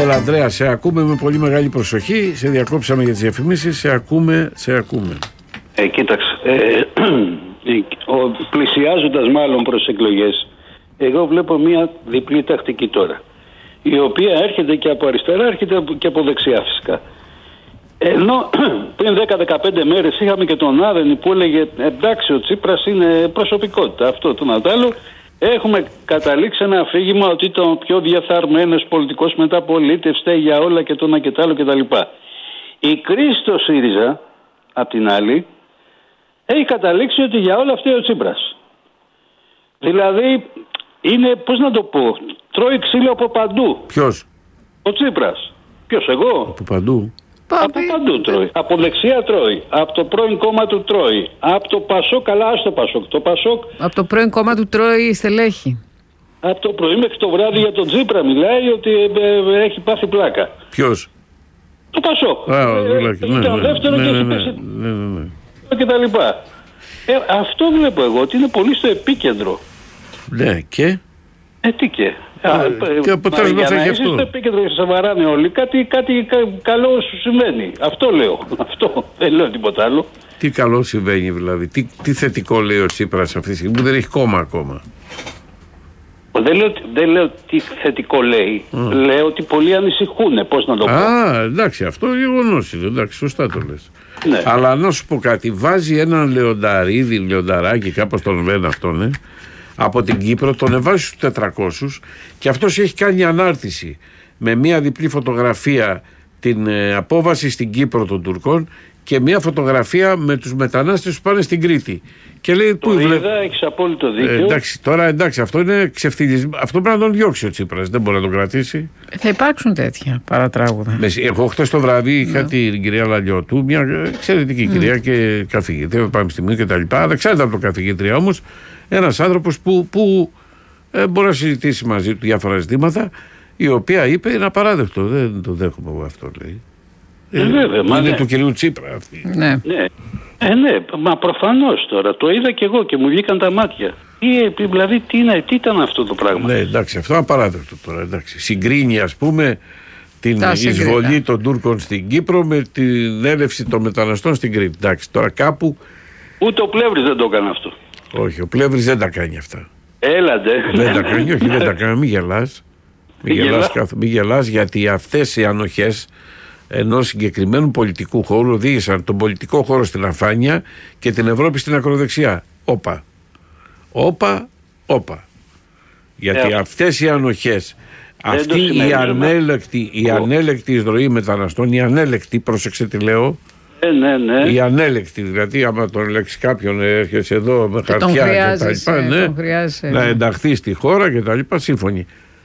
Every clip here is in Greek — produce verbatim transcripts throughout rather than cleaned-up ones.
Έλα Ανδρέα, σε ακούμε με πολύ μεγάλη προσοχή. Σε διακόψαμε για τις διαφημίσεις. Σε ακούμε, σε ακούμε. Ε, κοίταξε, ε, πλησιάζοντας μάλλον προς εκλογές, εγώ βλέπω μια διπλή τακτική τώρα, η οποία έρχεται και από αριστερά, έρχεται και από δεξιά φυσικά. Ενώ πριν δέκα με δεκαπέντε μέρες είχαμε και τον Άδενη που έλεγε εντάξει, ο Τσίπρας είναι προσωπικότητα, αυτό το να το άλλο. Έχουμε καταλήξει ένα αφήγημα ότι ήταν ο πιο διαθαρμένος πολιτικός μεταπολίτευστε για όλα και το ένα και το άλλο κτλ. Η κρίση στο ΣΥΡΙΖΑ, απ' την άλλη, έχει καταλήξει ότι για όλα αυτά ο Τσίπρας. Δηλαδή, είναι, πώς να το πω, τρώει ξύλο από παντού. Ποιος? Ο Τσίπρας. Ποιος, εγώ? Από παντού. Από παντού τρώει. Από δεξιά τρώει. Από το πρώην κόμμα του τρώει. Από το Πασόκ, καλά, άστο Πασόκ. Το Πασόκ. Από το πρώην κόμμα του τρώει στελέχη. Από το πρωί μέχρι το βράδυ για τον Τσίπρα μιλάει ότι ε, ε, έχει πάθει πλάκα. Ποιος? Το Πασόκ. Α, ε, ναι, ήταν ναι, δεύτερο ναι, και ναι, έχει ναι, πέσει. ναι, ναι, ναι. Και τα λοιπά. Ε, αυτό βλέπω εγώ ότι είναι πολύ στο επίκεντρο. Ναι, και. Ε, τι και. Ε, και αποτέλεσμα θα έχει αυτό. Στο επίκεντρο και σε βαράνε όλοι, κάτι, κάτι κα, καλό σου συμβαίνει. Αυτό λέω. Αυτό. Δεν λέω τίποτα άλλο. Τι καλό συμβαίνει δηλαδή, τι, τι θετικό λέει ο Τσίπρας αυτή τη στιγμή που δεν έχει κόμμα ακόμα. Δεν λέω, δεν λέω τι θετικό λέει. Mm. Λέω ότι πολλοί ανησυχούν. Πώς να το πω. Α, εντάξει, αυτό γεγονός είναι. Εντάξει, σωστά το λες. Ναι. Αλλά να σου πω κάτι, βάζει έναν λεονταρίδι, λεονταράκι, κάπως τον λένε αυτόν, ε, από την Κύπρο, τον εβάζει στους τετρακόσιους και αυτός έχει κάνει ανάρτηση με μια διπλή φωτογραφία την ε, απόβαση στην Κύπρο των Τουρκών και μια φωτογραφία με τους μετανάστες που πάνε στην Κρήτη. Και λέει, το πού είδα, έχεις απόλυτο δίκιο. Ε, εντάξει, τώρα εντάξει, αυτό είναι ξεφτυλισμό. Αυτό πρέπει να τον διώξει ο Τσίπρας, δεν μπορεί να τον κρατήσει. Θα υπάρξουν τέτοια παρατράγουδα. Εγώ χτες το βράδυ είχα yeah. την κυρία Λαλιώτου, μια εξαιρετική mm. κυρία και καθηγήτρια του Πανεπιστημίου κτλ. Ανεξάρτητα από το καθηγήτρια όμως, ένας άνθρωπος που, που ε, μπορεί να συζητήσει μαζί του διάφορα ζητήματα, η οποία είπε είναι απαράδεκτο. Δεν το δέχομαι εγώ αυτό, λέει. Ε, βέβαια, είναι ναι. του κυρίου Τσίπρα αυτή. Ναι. ναι. Ε, ναι, μα προφανώς τώρα. Το είδα και εγώ και μου βγήκαν τα μάτια. Τι, δηλαδή, τι, είναι, τι ήταν αυτό το πράγμα. Ναι, εντάξει, αυτό είναι απαράδεκτο τώρα. Εντάξει. Συγκρίνει, ας πούμε, την τα εισβολή συγκρίνα. των Τούρκων στην Κύπρο με την έλευση των μεταναστών στην Κρήτη. Εντάξει, τώρα κάπου. Ούτε ο Πλεύρης δεν το έκανε αυτό. Όχι, ο Πλεύρης δεν τα κάνει αυτά. Έλατε. Δεν τα κάνει, όχι, δεν τα κάνει. Μην γελάς. Μην γελάς, καθ... Μην γελάς, γιατί αυτές οι ανοχές ενός συγκεκριμένου πολιτικού χώρου οδήγησαν τον πολιτικό χώρο στην αφάνεια και την Ευρώπη στην ακροδεξιά. Όπα. Όπα, όπα. Γιατί ε, αυτές οι ανοχές, αυτή η ανέλεκτη, η ανέλεκτη εισρωή μεταναστών, η ανέλεκτη, πρόσεξε τι λέω, ε, ναι, ναι. η ανέλεκτη, δηλαδή άμα τον ελέγξει κάποιον, έρχεσαι εδώ με και χαρτιά και τα λοιπά, ναι, να ναι. ενταχθεί στη χώρα και τα λοιπά, σύμφωνοι.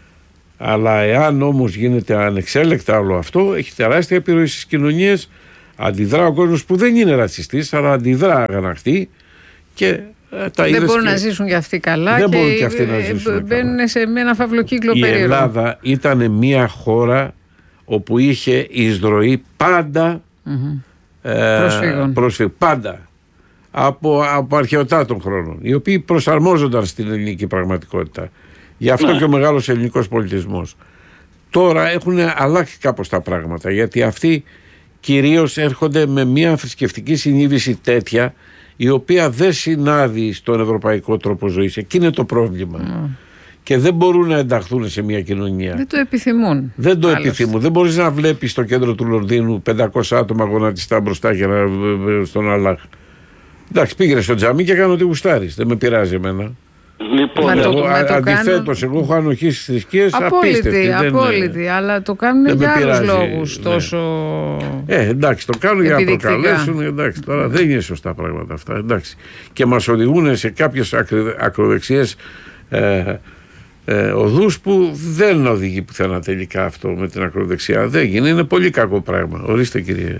Αλλά εάν όμως γίνεται ανεξέλεκτα όλο αυτό, έχει τεράστια επιρροή στις κοινωνίες, αντιδρά ο κόσμος που δεν είναι ρατσιστής, αλλά αντιδρά αγανακτή και ε, τα δεν μπορούν και... να ζήσουν και αυτοί καλά δεν και, μπορούν και αυτοί να ζήσουν μπαίνουν καλά. Σε ένα φαυλοκύκλο περίεργο. Η Ελλάδα ήταν μια χώρα όπου είχε εισρωή πάντα mm-hmm. ε, προσφύγων. προσφύγων, πάντα από, από αρχαιοτά των χρόνων, οι οποίοι προσαρμόζονταν στην ελληνική πραγματικότητα. Γι' αυτό ναι. και ο μεγάλος ελληνικός πολιτισμός. Τώρα έχουν αλλάξει κάπως τα πράγματα, γιατί αυτοί κυρίως έρχονται με μια θρησκευτική συνείδηση τέτοια, η οποία δεν συνάδει στον ευρωπαϊκό τρόπο ζωής. Εκεί είναι το πρόβλημα. Mm. Και δεν μπορούν να ενταχθούν σε μια κοινωνία. Δεν το επιθυμούν. Δεν το Άλλωστε. επιθυμούν. Δεν μπορείς να βλέπεις στο κέντρο του Λονδίνου πεντακόσια άτομα γονατιστά μπροστά και να, στον Αλλάχ. Εντάξει, πήγαινε στο τζαμί και κάνω ό,τι γουστάρεις. Δεν με πειράζει εμένα. Λοιπόν, εγώ, το, αντιθέτως, κάνουν... εγώ έχω ανοχή στις θρησκείες απίστευτη. Απόλυτη, δεν... αλλά το κάνουν για άλλους λόγους. Ναι. Τόσο... Ε, εντάξει, το κάνουν για να προκαλέσουν. Εντάξει, τώρα δεν είναι σωστά πράγματα αυτά. Εντάξει. Και μας οδηγούν σε κάποιες ακροδεξιές ε, ε, οδούς που δεν οδηγεί πουθενά τελικά αυτό με την ακροδεξιά. Δεν γίνει, είναι πολύ κακό πράγμα. Ορίστε, κύριε.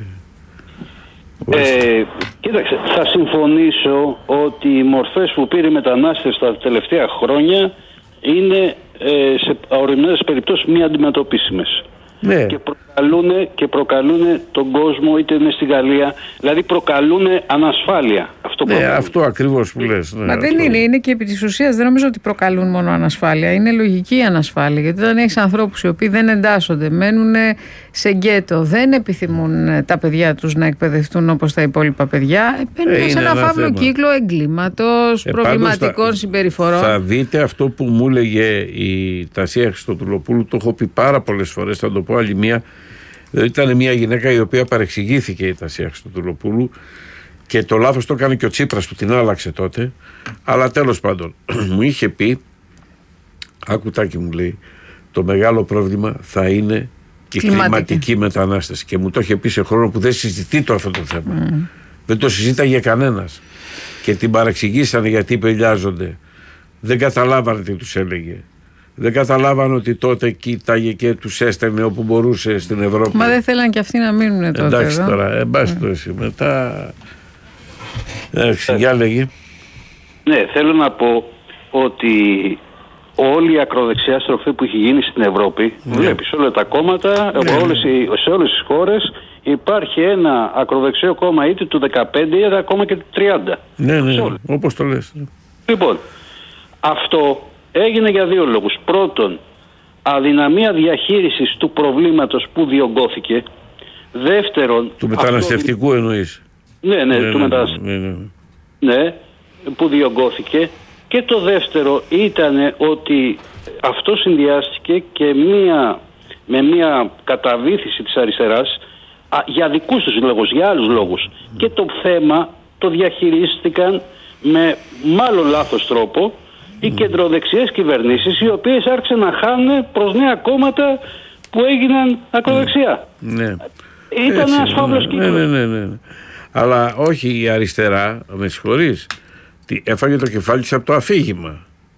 Ε, κοίταξε, θα συμφωνήσω ότι οι μορφές που πήρε η μετανάστευση τα τελευταία χρόνια είναι ε, σε ορισμένες περιπτώσεις μη αντιμετωπίσιμες. Ναι. Και προκαλούν και προκαλούν τον κόσμο, είτε είναι στη Γαλλία, δηλαδή προκαλούν ανασφάλεια. Αυτό, ναι, αυτό ακριβώς που λες. Ναι, Μα αυτό. δεν είναι, είναι και επί της ουσίας δεν νομίζω ότι προκαλούν μόνο ανασφάλεια. Είναι λογική ανασφάλεια. Γιατί όταν έχεις ανθρώπους οι οποίοι δεν εντάσσονται, μένουν σε γκέτο, δεν επιθυμούν τα παιδιά τους να εκπαιδευτούν όπως τα υπόλοιπα παιδιά, μπαίνουν ε, σε ένα, ένα φαύλο θέμα. Κύκλο εγκλήματος, ε, προβληματικών θα, συμπεριφορών. Θα δείτε αυτό που μου έλεγε η Τασία Χριστοδουλοπούλου, το έχω πει πάρα πολλές φορές, θα το πω άλλη μία. Δηλαδή ήταν μια γυναίκα η οποία παρεξηγήθηκε η Τασία Χριστοδουλοπούλου και το λάθος το έκανε και ο Τσίπρας που την άλλαξε τότε, αλλά τέλος πάντων μου είχε πει, άκουτάκι μου λέει, το μεγάλο πρόβλημα θα είναι η κλιματική, κλιματική μετανάστευση, και μου το είχε πει σε χρόνο που δεν συζητεί το αυτό το θέμα. Mm. Δεν το συζήταγε κανένας και την παρεξηγήσανε γιατί πελιάζονται. Δεν καταλάβανε τι τους έλεγε. Δεν καταλάβανε ότι τότε κοίταγε και τους έστελνε όπου μπορούσε στην Ευρώπη. Μα δεν θέλαν και αυτοί να μείνουν τότε. Εντάξει εδώ. τώρα, εμπάσχει το εσύ. Μετά. Εντάξει, για λέγε. Ναι, θέλω να πω ότι όλη η ακροδεξιά στροφή που έχει γίνει στην Ευρώπη, ναι. Βλέπεις όλα τα κόμματα, ναι. όλες, σε όλες τις χώρες υπάρχει ένα ακροδεξιό κόμμα είτε του δεκαπέντε είτε ακόμα και του τριάντα. Ναι, ναι, όπως το λες. Λοιπόν, αυτό έγινε για δύο λόγους. Πρώτον, αδυναμία διαχείρισης του προβλήματος που διωγγώθηκε. Δεύτερον... Του μεταναστευτικού αυτό... εννοείς. Ναι, ναι, ναι, του ναι, μεταναστευτικού. Ναι, ναι. ναι, που διωγγώθηκε. Και το δεύτερο ήταν ότι αυτό συνδυάστηκε και μία, με μία καταβήθηση της αριστεράς α, για δικούς τους λόγους, για άλλους λόγους. Mm. Και το θέμα το διαχειρίστηκαν με μάλλον λάθος τρόπο οι mm. κεντροδεξιές κυβερνήσεις, οι οποίες άρχισαν να χάνουν προς νέα κόμματα που έγιναν ακροδεξιά. Ναι. Ήταν ένας φαύλος κύκλος. Ναι, ναι, ναι, ναι. Αλλά όχι η αριστερά, με συγχωρείς, έφαγε το κεφάλι της από το αφήγημα.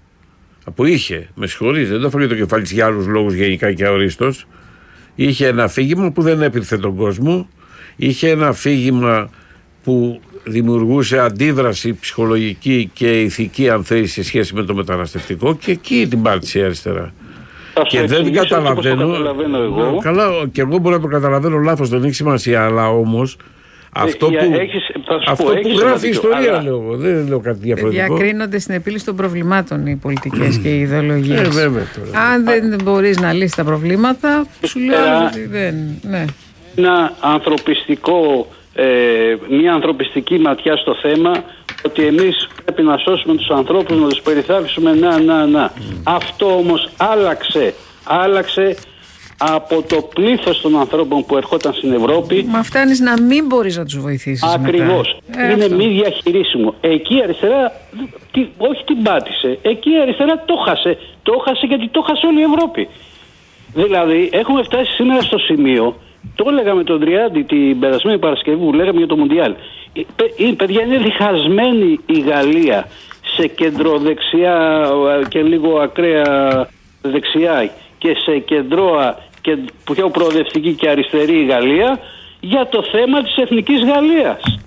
Από είχε, με συγχωρείς, δεν το έφαγε το κεφάλι της για άλλους λόγους γενικά και αορίστος. Είχε ένα αφήγημα που δεν έπειρθε τον κόσμο. Είχε ένα αφήγημα που δημιουργούσε αντίδραση ψυχολογική και ηθική, αν θέλει, σε σχέση με το μεταναστευτικό, και εκεί την πάτησε η αριστερά. Και δεν καταλαβαίνω. Εγώ. Καλά, και εγώ μπορώ να το καταλαβαίνω λάθος, δεν έχει σημασία, αλλά όμως αυτό που, έχεις, αυτό πω, που γράφει η ιστορία, αλλά... λέω, δεν λέω κάτι διαφορετικό. Διακρίνονται στην επίλυση των προβλημάτων οι πολιτικές και οι ιδεολογίες. Ε, βέβαια, τώρα. Αν δεν μπορείς να λύσεις τα προβλήματα, σου λέω ότι δεν. Ναι. Ένα ανθρωπιστικό, ε, μια ανθρωπιστική ματιά στο θέμα, ότι εμείς πρέπει να σώσουμε τους ανθρώπους, να τους περιθάλψουμε, να, να, να. Mm. Αυτό όμως άλλαξε, άλλαξε από το πλήθος των ανθρώπων που ερχόταν στην Ευρώπη. Μα φτάνεις να μην μπορείς να τους βοηθήσεις. Ακριβώς. Ε, είναι αυτό. Μη διαχειρίσιμο. Εκεί η αριστερά, τι, όχι την πάτησε, εκεί η αριστερά το χάσε. Το χάσε γιατί το χάσε όλη η Ευρώπη. Δηλαδή έχουμε φτάσει σήμερα στο σημείο, το έλεγα με τον Τριάντη την περασμένη Παρασκευή που λέγαμε για το Μουντιάλ. Η παιδιά είναι διχασμένη η Γαλλία σε κεντροδεξιά και λίγο ακραία δεξιά και σε κεντρώα και πιο προοδευτική και αριστερή η Γαλλία για το θέμα της εθνικής Γαλλίας.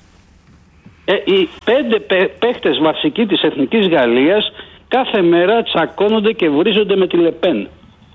Ε, οι πέντε παίχτες βασικοί της εθνικής Γαλλίας κάθε μέρα τσακώνονται και βρίζονται με τη Λεπέν.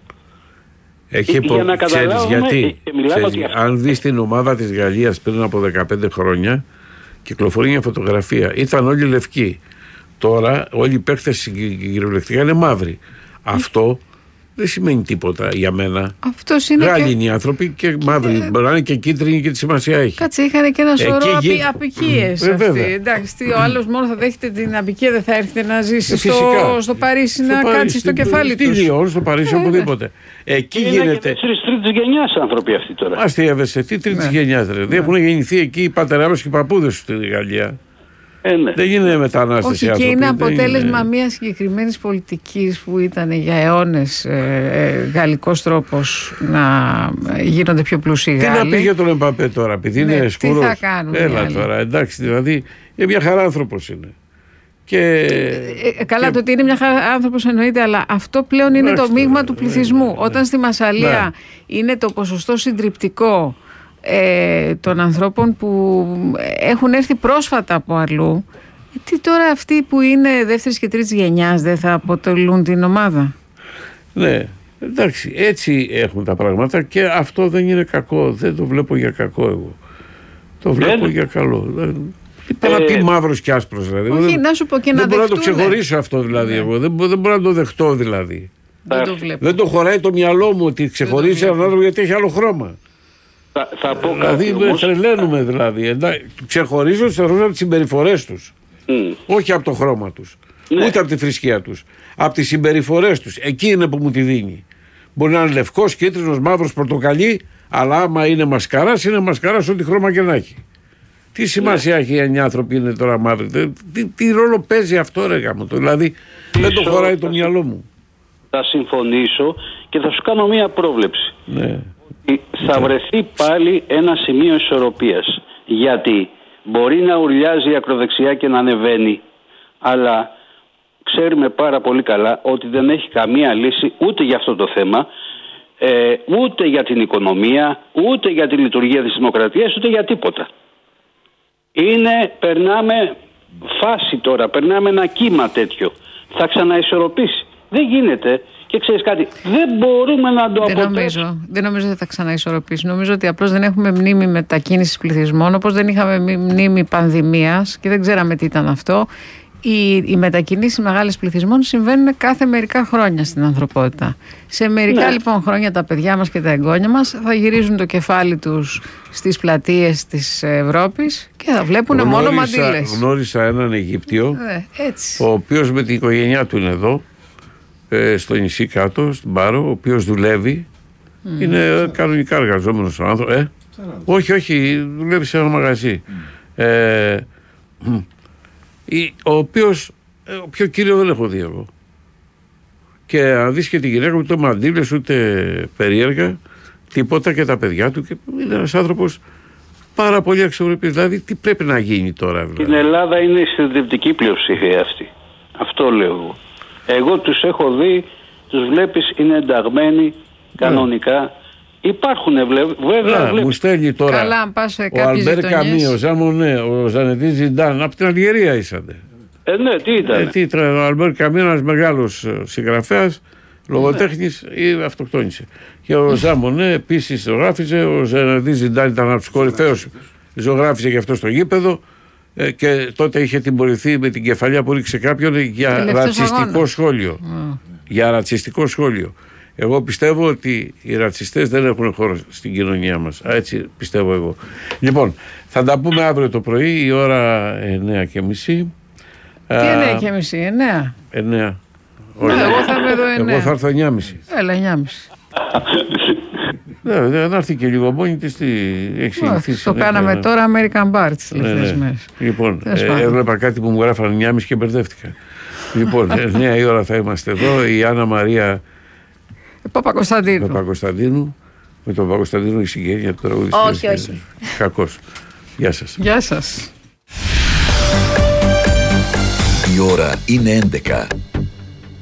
Έχει πο... Για να ξέρεις γιατί, ξέρεις, για... αν δεις την ομάδα της Γαλλίας πριν από δεκαπέντε χρόνια, κυκλοφορεί μια φωτογραφία, ήταν όλοι λευκοί. Τώρα όλοι οι παίκτες κυριολεκτικά είναι μαύροι. Αυτό δεν σημαίνει τίποτα για μένα. Αυτός είναι Γάλλοι και... είναι οι άνθρωποι και μαύροι. Ε... Μπορεί να είναι και κίτρινοι και τη σημασία έχει. Κάτσε, είχαν και ένα σωρό απει... γι... απικίες. Ε, Εντάξει, ο άλλος μόνο θα δέχεται την απικία, δεν θα έρχεται να ζήσει στο, στο Παρίσι, στο να Παρίσι, κάτσει στο κεφάλι του. Στη Λιόν, στο Παρίσι, ε, οπουδήποτε. Ναι. Εκεί είναι γίνεται. Είναι τρίτη γενιά άνθρωποι αυτοί τώρα. Αστείευεσαι, τι τρίτη γενιά. Δεν έχουν γεννηθεί εκεί οι πατεράδε και οι παππούδε στη Γαλλία. Ε, ναι. Δεν είναι μετανάστευση. Όχι, και είναι αποτέλεσμα είναι... μια συγκεκριμένη πολιτική που ήταν για αιώνες ε, ε, γαλλικός τρόπος να γίνονται πιο πλούσιοι Γάλλοι. Τι να πει για τον Εμπαπέ τώρα, επειδή ναι, είναι σκούρος. Τι θα κάνουν. Έλα τώρα, εντάξει, δηλαδή είναι μια χαρά άνθρωπος είναι. Και... Ε, καλά, και... το ότι είναι μια χαρά άνθρωπος εννοείται, αλλά αυτό πλέον είναι εντάξει, το μείγμα ναι, του πληθυσμού. Ναι, ναι. Όταν στη Μασσαλία ναι. είναι το ποσοστό συντριπτικό Ε, των ανθρώπων που έχουν έρθει πρόσφατα από αλλού, τι τώρα αυτοί που είναι δεύτερης και τρίτης γενιάς δεν θα αποτελούν την ομάδα? Ναι, εντάξει, έτσι έχουν τα πράγματα και αυτό δεν είναι κακό, δεν το βλέπω για κακό εγώ, το βλέπω yeah. για καλό. Τι να πει μαύρος και άσπρος δηλαδή. Όχι, δεν, να σου πω και να δεν μπορώ να το δεχτούνε. ξεχωρίσω αυτό δηλαδή. Ναι. Εγώ. Δεν, δεν μπορώ να το δεχτώ δηλαδή. Δεν το βλέπω. Δεν το χωράει το μυαλό μου ότι ξεχωρίζει έναν άνθρωπο γιατί έχει άλλο χρώμα. Θα, θα πω Δηλαδή κάτι, όμως... τρελαίνουμε δηλαδή. Εντάξει, ξεχωρίζω τους ανθρώπους από τις συμπεριφορές τους. Mm. Όχι από το χρώμα τους. Ναι. Ούτε από τη θρησκεία τους. Από τις συμπεριφορές τους. Εκεί είναι που μου τη δίνει. Μπορεί να είναι λευκός, κίτρινος, μαύρος, πορτοκαλί, αλλά άμα είναι μασκαράς, είναι μασκαράς ό,τι χρώμα και να έχει. Τι σημασία ναι. έχει αν οι άνθρωποι είναι τώρα μαύροι. Τι, τι ρόλο παίζει αυτό, ρε γάμο το. Δηλαδή Πίσω, δεν το χωράει το μυαλό μου. Θα συμφωνήσω και θα σου κάνω μία πρόβλεψη. Ναι. Θα βρεθεί πάλι ένα σημείο ισορροπίας. Γιατί μπορεί να ουρλιάζει η ακροδεξιά και να ανεβαίνει, αλλά ξέρουμε πάρα πολύ καλά ότι δεν έχει καμία λύση ούτε για αυτό το θέμα, ε, ούτε για την οικονομία, ούτε για τη λειτουργία της δημοκρατίας, ούτε για τίποτα. Είναι, περνάμε φάση τώρα, περνάμε ένα κύμα τέτοιο. Θα ξαναισορροπήσει. Δεν γίνεται. Και ξέρεις κάτι, δεν μπορούμε να το αποτρέψουμε. Δεν νομίζω, δεν νομίζω ότι θα ξαναισορροπήσει. Νομίζω ότι απλώς δεν έχουμε μνήμη μετακίνησης πληθυσμών, όπως δεν είχαμε μνήμη πανδημίας και δεν ξέραμε τι ήταν αυτό. Οι, οι μετακινήσεις μεγάλες πληθυσμών συμβαίνουν κάθε μερικά χρόνια στην ανθρωπότητα. Σε μερικά ναι. λοιπόν χρόνια τα παιδιά μας και τα εγγόνια μας θα γυρίζουν το κεφάλι τους στις πλατείες της Ευρώπης και θα βλέπουν γνώρισα, μόνο μαντήλες. Γνώρισα έναν Αιγύπτιο, ε, έτσι. ο οποίος με την οικογένειά του είναι εδώ, ε, στο νησί κάτω, στην Πάρο, ο οποίος δουλεύει. Mm. Είναι κανονικά εργαζόμενος ο άνθρωπος. Ε? όχι, όχι, δουλεύει σε ένα μαγαζί. Mm. Ε, ο οποίος, πιο κύριο δεν έχω δει εγώ. Και αν δεις και τη γυναίκα μου, ούτε μαντήλες, ούτε περίεργα, τίποτα, και τα παιδιά του, και είναι ένας άνθρωπος πάρα πολύ αξιοπρεπής. Δηλαδή, τι πρέπει να γίνει τώρα, δηλαδή. Στην Ελλάδα είναι η συντριπτική πλειοψηφία αυτή. Αυτό λέω εγώ. Εγώ τους έχω δει, τους βλέπεις, είναι ενταγμένοι κανονικά. Yeah. Υπάρχουν βέβαια. Yeah, μου στέλνει τώρα. Καλά, αν πας σε ο Αλμπέρ Καμί, ο Ζαμονέ, ο Ζανετή Ζιντάν, από την Αλγερία ήσατε. Ε, ναι, τι ήταν. Ε, τι ήταν, ο Αλμπέρ Καμί, ένας μεγάλος συγγραφέας, λογοτέχνης, ναι. ή αυτοκτόνησε. Και ο Ζαμονέ επίσης ζωγράφιζε, ο Ζανετή Ζιντάν ήταν από τους κορυφαίους, ζωγράφιζε και αυτό στο γήπεδο. Ε, και τότε είχε τιμωρηθεί με την κεφαλιά που ρίξε κάποιον για Τελευταίος ρατσιστικό αγώνας. σχόλιο. Mm. Για ρατσιστικό σχόλιο. Εγώ πιστεύω ότι οι ρατσιστές δεν έχουν χώρο στην κοινωνία μας. Έτσι πιστεύω εγώ. Λοιπόν, θα τα πούμε αύριο το πρωί, η ώρα εννιά και μισή. Τι εννιά και μισή, εννιά. εννιά. Ναι, εγώ θα είμαι εδώ εννιά. Εγώ θα έρθω εννιά και μισή. Έλα, εννιά και μισή. Ναι, να έρθει και λίγο μόνη της. Έχει το κάναμε τώρα American Bar τις τελευταίες μέρες. Λοιπόν, έβλεπα κάτι που μου γράφανε εννιά και μισή και μπερδεύτηκα. Λοιπόν, εννιά η ώρα θα είμαστε εδώ. Η Άννα Μαρία Παπακοσταντίνου. Παπακοσταντίνου. Με τον Παπακοσταντίνου η συγγένεια του τραγουδιστή. Όχι, όχι. Κακός. Γεια σας. Γεια σας. Η ώρα είναι έντεκα.